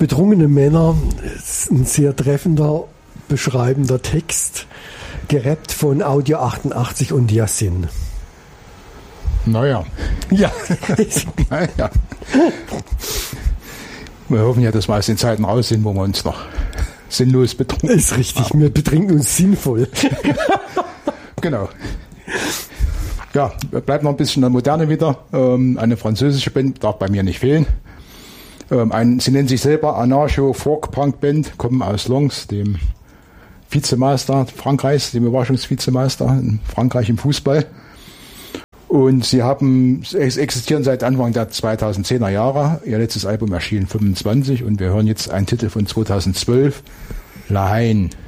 Betrunkene Männer ist ein sehr treffender, beschreibender Text, gerappt von Audio 88 und Yasin. Naja. Ja. Naja. Wir hoffen ja, dass wir aus den Zeiten raus sind, wo wir uns noch sinnlos betrunken. Ist richtig, wir betrinken uns sinnvoll. Genau. Ja, bleibt noch ein bisschen der Moderne wieder. Eine französische Band darf bei mir nicht fehlen. Sie nennen sich selber Anarcho-Folk-Punk-Band, kommen aus Lens, dem Vizemeister Frankreichs, dem Überraschungsvizemeister in Frankreich im Fußball. Und sie existieren seit Anfang der 2010er Jahre. Ihr letztes Album erschien 25 und wir hören jetzt einen Titel von 2012, La Haine.